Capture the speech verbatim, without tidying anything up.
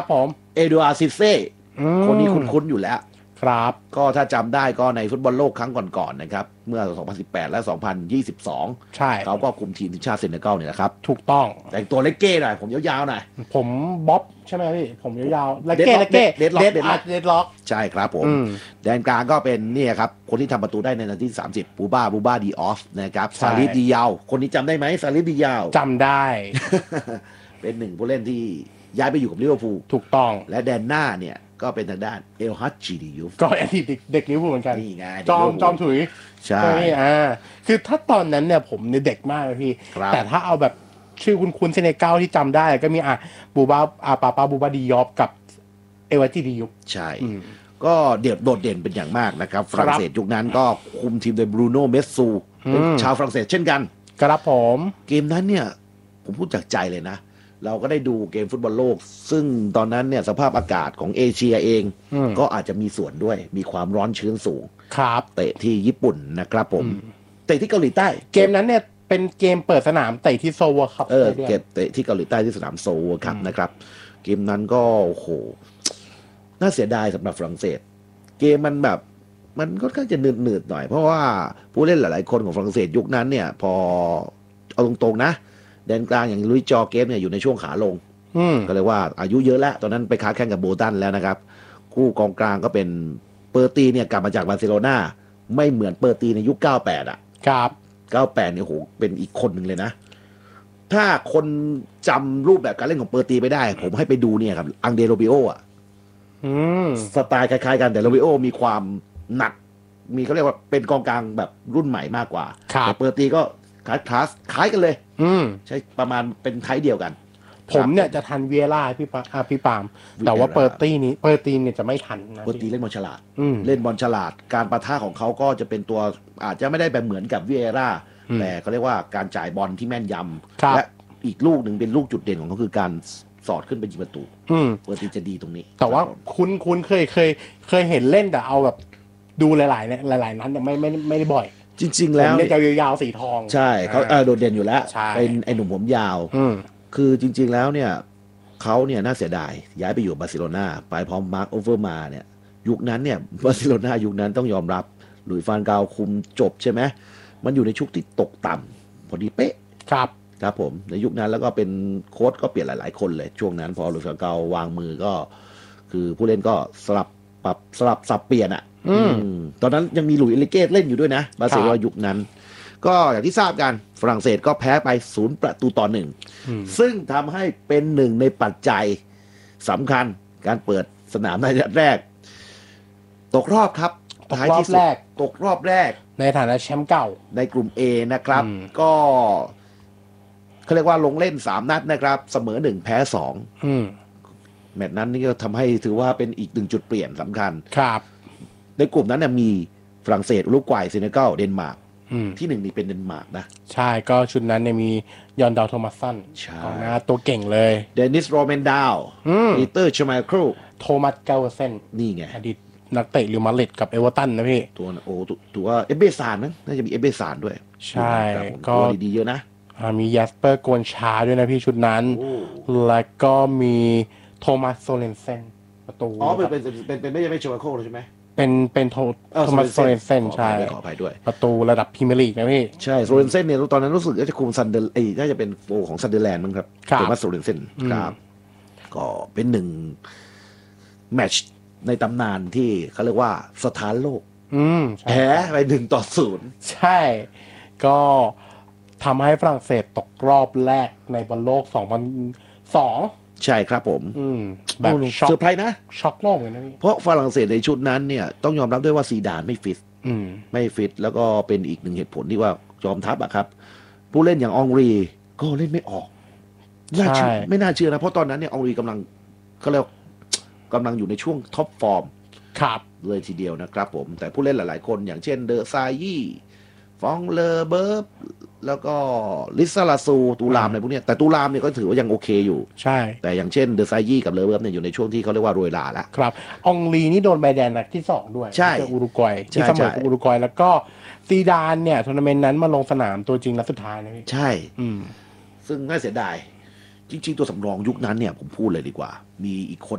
ผมเอดูอาร์ซิเซ่คนนี้คุ้นๆอยู่แล้วครับก็ถ้าจำได้ก็ในฟุตบอลโลกครั้งก่อนๆนะครับเมื่อสองพันสิบแปดและสองพันยี่สิบสองใช่เขาก็คุมทีมทีมชาติเซเนกัลเนี่ยนะครับถูกต้องแต่งตัวเล็กเก้หน่อยผมยาวๆหน่อยผมบ๊อบใช่ไหมพี่ผมยาวๆเล็กเก้เล็กเก้เดดล็อกเดดล็อกใช่ครับผมแดนกลางก็เป็นนี่ครับคนที่ทำประตูได้ในนาทีสามสิบบูบ้าบูบ้าดีออฟนะครับซาลิดดียาวคนนี้จำได้ไหมซาลิดดียาวจำได้เป็นหนึ่งผู้เล่นที่ย้ายไปอยู่กับลิเวอร์พูลถูกต้องและแดนหน้าเนี่ยก็เป็นทางด้านเอลฮัตจีดิยูฟก็อดีตเด็กลิเวอร์พูลเหมือนกันนี่ไงจอมจอมถุยใช่อ่าคือถ้าตอนนั้นเนี่ยผมเนี่ยเด็กมากเลยพี่แต่ถ้าเอาแบบชื่อคุณคุณเซเนกัลที่จำได้ก็มีอ่ะบูบาอาปาปาบูบาดียอฟกับเอวาจีดิยูฟใช่ก็เด่นโดดเด่นเป็นอย่างมากนะครับฝรั่งเศสยุคนั้นก็คุมทีมโดยบรูโน่เมสซูเป็นชาวฝรั่งเศสเช่นกันครับผมเกมนั้นเนี่ยผมพูดจากใจเลยนะเราก็ได้ดูเกมฟุตบอลโลกซึ่งตอนนั้นเนี่ยสภาพอากาศของเอเชียเองก็อาจจะมีส่วนด้วยมีความร้อนชื้นสูงครับเตะที่ญี่ปุ่นนะครับผมเตะที่เกาหลีใต้เกมนั้นเนี่ยเป็นเกมเปิดสนามเตะที่โซลครับเออเกมเตะที่เกาหลีใต้ที่สนามโซลครับนะครับเกมนั้นก็โอ้โหน่าเสียดายสำหรับฝรั่งเศสเกมมันแบบมันก็ค่อนข้างจะหนืดๆหน่อยเพราะว่าผู้เล่นหลายๆคนของฝรั่งเศสยุคนั้นเนี่ยพอเอาตรงๆนะแดนกลางอย่างลุยจอเกมเนี่ยอยู่ในช่วงขาลงก็เลยว่าอายุเยอะแล้วตอนนั้นไปค้าแข่งกับโบตันแล้วนะครับคู่กองกลางก็เป็นเปอร์ตีเนี่ยกลับมาจากบาร์เซโลนาไม่เหมือนเปอร์ตีในยุคเก้าสิบแปดอ่ะครับเก้าสิบแปดเนี่ยโหเป็นอีกคนหนึ่งเลยนะถ้าคนจำรูปแบบการเล่นของเปอร์ตีไม่ได้ผมให้ไปดูเนี่ยครับอังเดโรบิโออ่ะสไตล์คล้ายๆกันแต่โรบิโอมีความหนักมีเขาเรียกว่าเป็นกองกลางแบบรุ่นใหม่มากกว่าแต่เปอร์ตีก็คลาสคลาสคล้ายกันเลยใช่ประมาณเป็นไทป์เดียวกันผมเนี่ยจะทันเวียร่าพี่ปาพี่ปามแต่ว่าเปอร์ตี้นี้เปอร์ตีเนี่ยจะไม่ทันนะเปอร์ตีเล่นบอลฉลาดเล่นบอลฉลาดการปะทะของเขาก็จะเป็นตัวอาจจะไม่ได้แบบเหมือนกับเวียร่าแต่เขาเรียกว่าการจ่ายบอลที่แม่นยำและอีกลูกหนึ่งเป็นลูกจุดเด่นของเขาคือการสอดขึ้นไปยิงประตูเปอร์ตีจะดีตรงนี้แต่ว่าคุณคุณเคยเคยเคยเห็นเล่นแต่เอาแบบดูหลายๆเนี่ยหลายๆนั้นแต่ไม่ไม่ไม่ได้บ่อยจริงๆแล้วเนี่ยยาวๆสีทองใช่เขาโดดเด่นอยู่แล้วเป็นไอ้หนุ่มผมยาวคือจริงๆแล้วเนี่ยเขาเนี่ยน่าเสียดายย้ายไปอยู่บาร์เซโลนาไปพร้อมมาร์คโอเวอร์มาเนี่ยยุคนั้นเนี่ยบาร์เซโลนายุคนั้นต้องยอมรับหลุยส์ฟานกาลคุมจบใช่ไหมมันอยู่ในชุกที่ตกต่ำพอดีเป๊ะครับครับผมในยุคนั้นแล้วก็เป็นโค้ชก็เปลี่ยนหลายๆคนเลยช่วงนั้นพอหลุยส์ฟานกาลวางมือก็คือผู้เล่นก็สลับปรับสลับสับเปลี่ยนอ่ะตอนนั้นยังมีหลุยส์เอลิเกตเล่นอยู่ด้วยนะบาร์เซโลนายุคนั้นก็อย่างที่ทราบกันฝรั่งเศสก็แพ้ไปศูนย์ประตูต่อหนึ่งซึ่งทำให้เป็นหนึ่งในปัจจัยสำคัญการเปิดสนามในนัดแรกตกรอบครับตกรอบแรกตกรอบแรกในฐานะแชมป์เก่าในกลุ่ม A นะครับก็เขาเรียกว่าลงเล่นสามนัดนะครับเสมอหนึ่งแพ้สองแมตช์นั้นนี่ก็ทำให้ถือว่าเป็นอีกหนึ่งจุดเปลี่ยนสำคัญครับในกลุ่มนั้นเนี่ยมีฝรั่งเศสอุรุกวัยเซเนกัลเดนมาร์กที่หนึ่งนี่เป็นเดนมาร์กนะใช่ก็ชุดนั้นเนี่ยมียอนดาวโทมัสสันกองหน้าตัวเก่งเลยเดนิสโรเมนดาวปีเตอร์ชมาครูโทมัสเกลเซนนี่ไงอดีตนักเตะเรอัลมาดริดกับเอเวอร์ตันนะพี่ตัวโอ้ตัวเอเบซานนะน่าจะมีเอเบซานด้วยใช่ก็ดีๆเยอะนะมียัสเปอร์โกนชาด้วยนะพี่ชุดนั้นแล้วก็มีโทมัสโซเลนเซนประตูอ๋อเป็นเป็นเป็นเป็นไม่ใช่ไม่ชมาโคใช่ไหมเป็นเป็นโทโทมัสโซเลนเซนใช่ขออภัยด้วยประตูระดับพรีเมียร์ลีกนะพี่ใช่โซเลนเซนเนี่ยตอนนั้นรู้สึกว่าจะคุมซันเดอร์เอ้ยน่าจะเป็นโฟของซันเดอร์แลนด์มั้งครับโทมัสโซเลนเซนครับก็เป็นหนึ่งแมตช์ในตำนานที่เขาเรียกว่าสถานโลกแพ้ไปหนึ่งต่อศูนย์ใช่ก็ทำให้ฝรั่งเศสตกรอบแรกในบอลโลกสองพันสองใช่ครับผมแบบเซอร์ไพรส์นะช็อกโลกเลยนะพี่เพราะฝรั่งเศสในชุดนั้นเนี่ยต้องยอมรับด้วยว่าซีดานไม่ฟิตไม่ฟิตแล้วก็เป็นอีกหนึ่งเหตุผลที่ว่ายอมทับอะครับผู้เล่นอย่างอองรีก็เล่นไม่ออกน่าเชื่อไม่น่าเชื่อนะเพราะตอนนั้นเนี่ยอองรีกำลังเขาเรียกกำลังอยู่ในช่วงท็อปฟอร์มครับเลยทีเดียวนะครับผมแต่ผู้เล่นหลายๆคนอย่างเช่นเดอซายี่ฟองเลอเบิร์บแล้วก็ลิซาลาซูตูรามอะไรพวกนี้แต่ตูรามเนี่ยก็ถือว่ายังโอเคอยู่ใช่แต่อย่างเช่นเดอซายี่กับเลอเบิร์บเนี่ยอยู่ในช่วงที่เขาเรียกว่าโรยลาแล้วครับอองลีนี่โดนใบแดงนัดที่สองด้วยใช่อุรุกวัยที่เสมอกับอุรุกวัยแล้วก็ซีดานเนี่ยทัวร์นาเมนต์นั้นมาลงสนามตัวจริงนัดสุดท้ายนะพี่ใช่ซึ่งน่าเสียดายจริงๆตัวสำรองยุคนั้นเนี่ยผมพูดเลยดีกว่ามีอีกคน